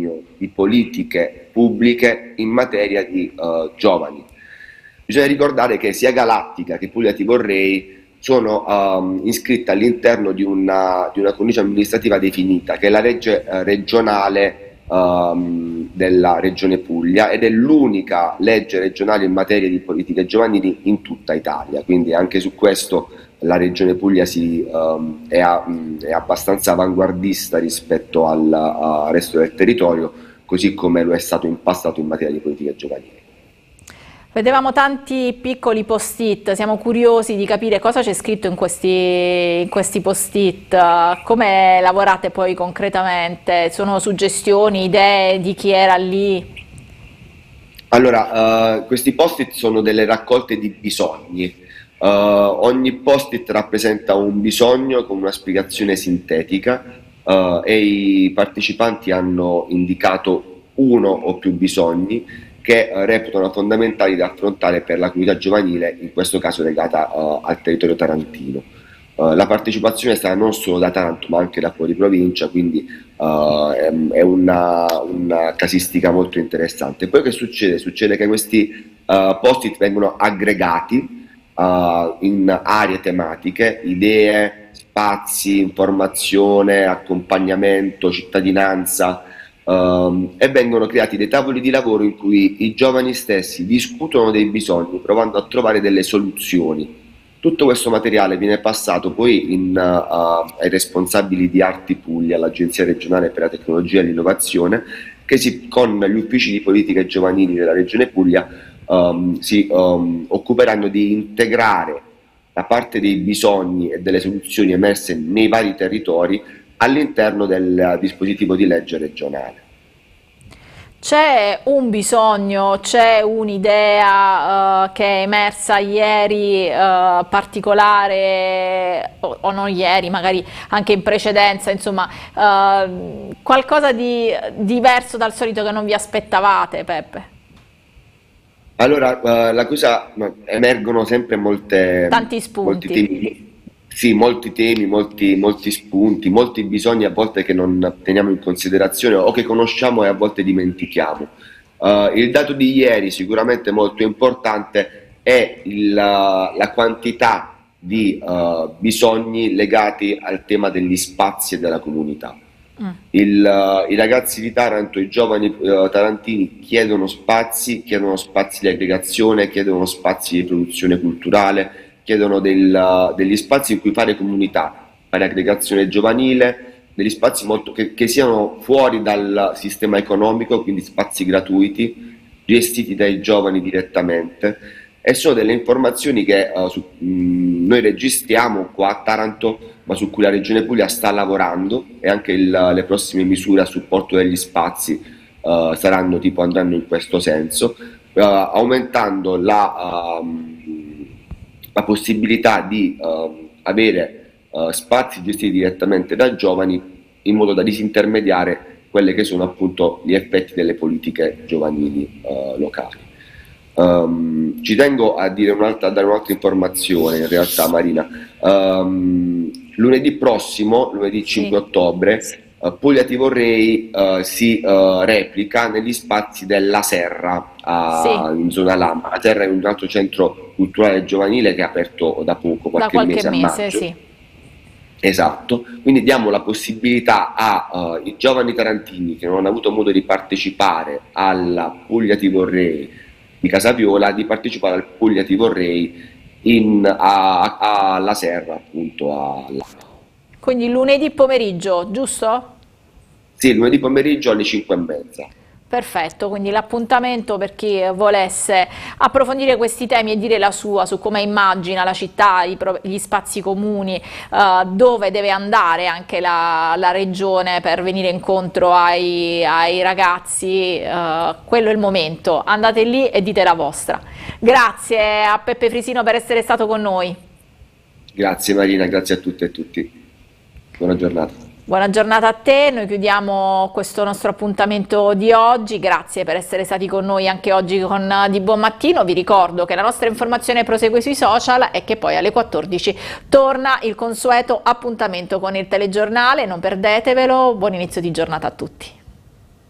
bisogno di politiche pubbliche in materia di giovani. Bisogna ricordare che sia Galattica che Puglia Ti Vorrei sono iscritte all'interno di una cornice amministrativa definita, che è la legge regionale della Regione Puglia, ed è l'unica legge regionale in materia di politiche giovanili in tutta Italia, quindi anche su questo la Regione Puglia è abbastanza avanguardista rispetto al resto del territorio, così come lo è stato in passato in materia di politiche giovanili. Vedevamo tanti piccoli post-it, siamo curiosi di capire cosa c'è scritto in questi post-it, come lavorate poi concretamente, sono suggestioni, idee di chi era lì? Allora, questi post-it sono delle raccolte di bisogni, ogni post-it rappresenta un bisogno con una spiegazione sintetica e i partecipanti hanno indicato uno o più bisogni che reputano fondamentali da affrontare per la comunità giovanile, in questo caso legata al territorio tarantino. La partecipazione è stata non solo da Taranto ma anche da fuori provincia, quindi è una casistica molto interessante. Poi che succede? Succede che questi post-it vengono aggregati in aree tematiche, idee, spazi, informazione, accompagnamento, cittadinanza, e vengono creati dei tavoli di lavoro in cui i giovani stessi discutono dei bisogni, provando a trovare delle soluzioni. Tutto questo materiale viene passato poi ai responsabili di Arti Puglia, all'Agenzia regionale per la tecnologia e l'innovazione, che con gli uffici di politiche giovanili della Regione Puglia si occuperanno di integrare la parte dei bisogni e delle soluzioni emerse nei vari territori all'interno del dispositivo di legge regionale. C'è un bisogno, c'è un'idea che è emersa ieri particolare, o non ieri, magari anche in precedenza, insomma, qualcosa di diverso dal solito che non vi aspettavate, Peppe? Allora, emergono sempre tanti spunti. Molti temi, molti spunti, molti bisogni a volte che non teniamo in considerazione o che conosciamo e a volte dimentichiamo. Il dato di ieri sicuramente molto importante è la quantità di bisogni legati al tema degli spazi e della comunità. I ragazzi di Taranto, i giovani tarantini chiedono spazi di aggregazione, chiedono spazi di produzione culturale, chiedono degli spazi in cui fare comunità, fare aggregazione giovanile, degli spazi che siano fuori dal sistema economico, quindi spazi gratuiti, gestiti dai giovani direttamente, e sono delle informazioni che noi registriamo qua a Taranto, ma su cui la Regione Puglia sta lavorando, e anche le prossime misure a supporto degli spazi andranno in questo senso, aumentando la possibilità di avere spazi gestiti direttamente da giovani, in modo da disintermediare quelli che sono appunto gli effetti delle politiche giovanili locali. Ci tengo a dare un'altra informazione, in realtà, Marina. Lunedì prossimo, lunedì 5 ottobre, Puglia Ti Vorrei si replica negli spazi della Serra, in zona Lama. La Serra è un altro centro culturale giovanile che è aperto da poco, qualche mese a maggio. Sì. Esatto, quindi diamo la possibilità ai giovani tarantini che non hanno avuto modo di partecipare alla Puglia Ti Vorrei di Casaviola di partecipare al Puglia Ti Vorrei alla Serra, appunto. Quindi lunedì pomeriggio, giusto? Sì, lunedì pomeriggio alle 5:30. Perfetto, quindi l'appuntamento per chi volesse approfondire questi temi e dire la sua su come immagina la città, gli spazi comuni, dove deve andare anche la regione per venire incontro ai ragazzi, quello è il momento, andate lì e dite la vostra. Grazie a Peppe Frisino per essere stato con noi. Grazie Marina, grazie a tutte e tutti, buona giornata. Buona giornata a te, noi chiudiamo questo nostro appuntamento di oggi, grazie per essere stati con noi anche oggi con Di Buon Mattino. Vi ricordo che la nostra informazione prosegue sui social e che poi alle 14 torna il consueto appuntamento con il telegiornale, non perdetevelo, buon inizio di giornata a tutti.